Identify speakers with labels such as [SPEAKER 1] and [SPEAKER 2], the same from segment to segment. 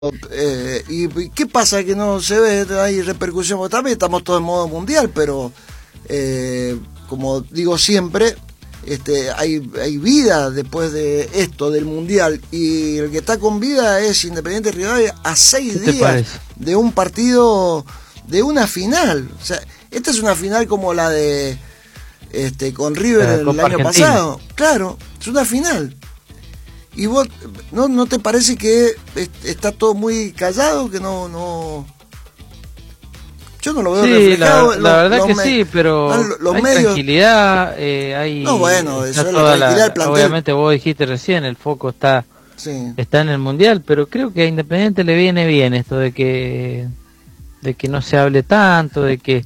[SPEAKER 1] ¿Y qué pasa que no se ve? Hay repercusión, porque también estamos todos en modo mundial, pero como digo siempre, hay vida después de esto, del mundial, y el que está con vida es Independiente Rivadavia a 6 días de un partido, de una final. O sea, esta es una final como la de con River el año pasado. Claro, es una final. ¿Y vos no te parece que está todo muy callado? Que no yo no lo veo reflejado.
[SPEAKER 2] La verdad que sí, pero hay medios... tranquilidad, hay...
[SPEAKER 1] No, bueno, eso es la tranquilidad del plantel.
[SPEAKER 2] Obviamente vos dijiste recién, el foco está en el Mundial, pero creo que a Independiente le viene bien esto de que no se hable tanto, de que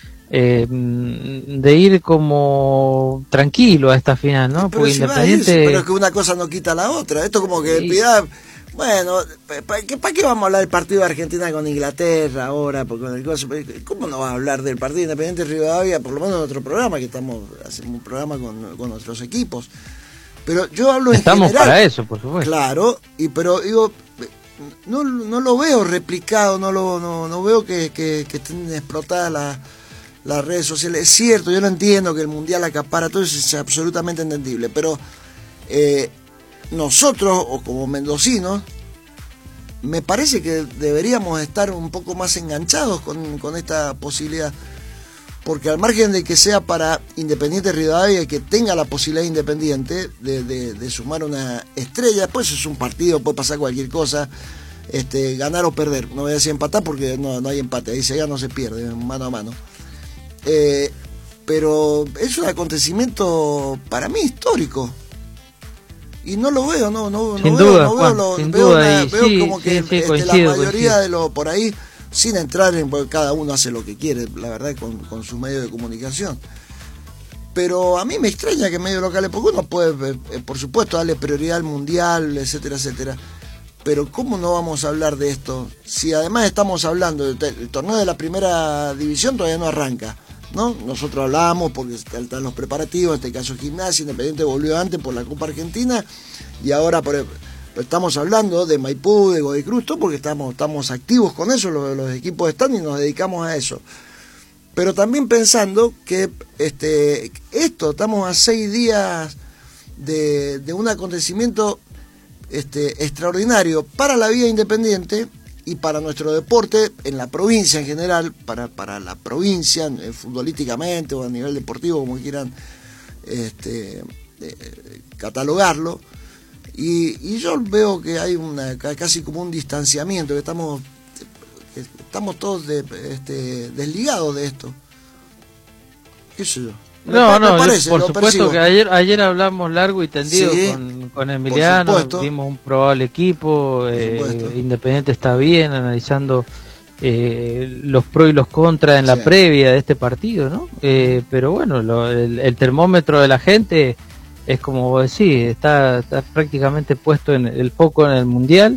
[SPEAKER 2] de ir como tranquilo a esta final, ¿no?
[SPEAKER 1] Pero, pero es que una cosa no quita la otra. Esto como que pida, bueno, ¿para qué vamos a hablar del partido de Argentina con Inglaterra ahora? Porque ¿cómo no vas a hablar del partido Independiente Rivadavia? Por lo menos en otro programa, que hacemos un programa con nuestros equipos. Pero yo hablo
[SPEAKER 2] Estamos
[SPEAKER 1] en general.
[SPEAKER 2] Para eso, por supuesto.
[SPEAKER 1] Claro, pero digo, no lo veo replicado, no veo que estén explotadas las redes sociales. Es cierto, yo no entiendo que el mundial acapara todo eso, es absolutamente entendible, pero nosotros, o como mendocinos, me parece que deberíamos estar un poco más enganchados con esta posibilidad, porque al margen de que sea para Independiente Rivadavia, que tenga la posibilidad independiente de sumar una estrella, pues es un partido, puede pasar cualquier cosa, ganar o perder, no voy a decir empatar porque no hay empate, ahí se gana o se pierde, mano a mano. Pero es un acontecimiento para mí histórico y no lo veo, veo como que la mayoría de lo por ahí, sin entrar en, porque cada uno hace lo que quiere, la verdad, con sus medios de comunicación, pero a mí me extraña que medios locales, porque uno puede, por supuesto, darle prioridad al mundial, etcétera, etcétera, pero ¿cómo no vamos a hablar de esto? Si además estamos hablando del torneo de la primera división, todavía no arranca, ¿no? Nosotros hablamos porque están los preparativos, en este caso Gimnasia, Independiente volvió antes por la Copa Argentina, y ahora estamos hablando de Maipú, de Godoy Cruz, porque estamos activos con eso, los equipos están y nos dedicamos a eso. Pero también pensando que estamos a 6 días de un acontecimiento extraordinario para la vida independiente y para nuestro deporte en la provincia en general, para la provincia, futbolísticamente o a nivel deportivo, como quieran catalogarlo, y yo veo que hay casi como un distanciamiento, que estamos todos desligados de esto, qué sé yo.
[SPEAKER 2] Por supuesto que ayer hablamos largo y tendido con Emiliano, vimos un probable equipo, Independiente está bien, analizando los pros y los contras en la previa de este partido, ¿no? Pero bueno, el termómetro de la gente es como vos decís, está prácticamente puesto en el foco en el mundial.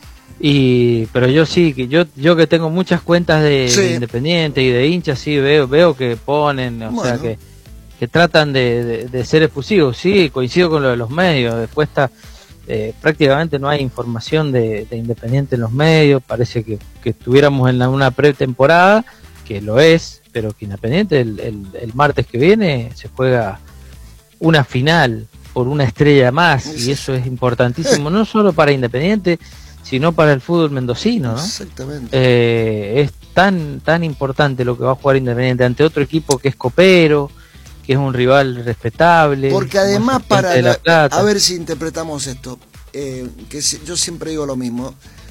[SPEAKER 2] Pero yo yo que tengo muchas cuentas de Independiente y de hinchas, sí veo que ponen, o sea que tratan de ser efusivos. Sí, coincido con lo de los medios. Después prácticamente no hay información de Independiente en los medios. Parece que estuviéramos en una pretemporada, que lo es, pero que Independiente el martes que viene se juega una final por una estrella más, y eso es importantísimo, no solo para Independiente, sino para el fútbol mendocino, ¿no?
[SPEAKER 1] Exactamente.
[SPEAKER 2] Es tan importante lo que va a jugar Independiente ante otro equipo que es copero, que es un rival respetable.
[SPEAKER 1] Porque además, a ver si interpretamos esto, yo siempre digo lo mismo,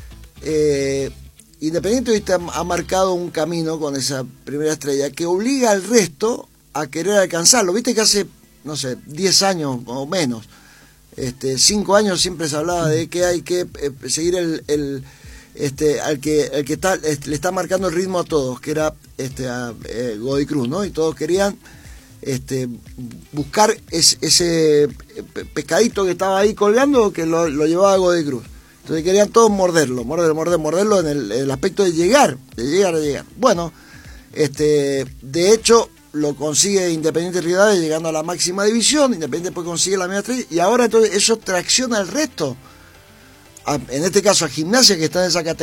[SPEAKER 1] Independiente hoy ha marcado un camino con esa primera estrella que obliga al resto a querer alcanzarlo. Viste que hace, no sé, 10 años o menos, 5 años siempre se hablaba de que hay que seguir al que le está marcando el ritmo a todos, que era a Godoy Cruz, ¿no? Y todos querían buscar ese pescadito que estaba ahí colgando, que lo llevaba a Godoy Cruz. Entonces querían todos morderlo en el aspecto de llegar. Bueno, de hecho lo consigue Independiente Rivadavia llegando a la máxima división, Independiente después consigue la media estrella, y ahora entonces eso tracciona al resto. en este caso a Gimnasia, que está en esa categoría.